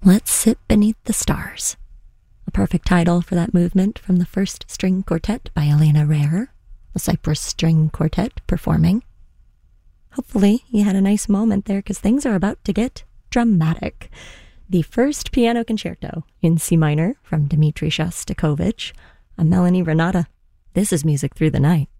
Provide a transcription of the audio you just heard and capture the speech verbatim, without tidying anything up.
Let's Sit Beneath the Stars. A perfect title for that movement from the First String Quartet by Elena Rare, the Cypress String Quartet performing. Hopefully you had a nice moment there, because things are about to get dramatic. The first piano concerto in C minor from Dmitri Shostakovich, a Melanie Renata. This is Music Through the Night.